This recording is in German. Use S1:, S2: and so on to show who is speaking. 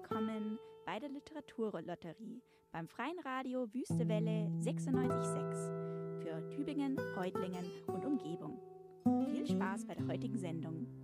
S1: willkommen bei der Literaturlotterie beim Freien Radio Wüstewelle 96,6 für Tübingen, Reutlingen und Umgebung. Viel Spaß bei der heutigen Sendung.